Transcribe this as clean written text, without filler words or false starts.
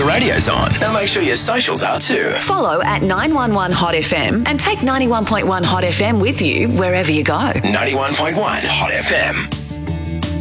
radio's on. And make sure your socials are too. Follow at 911 Hot FM and take 91.1 Hot FM with you wherever you go. 91.1 Hot FM.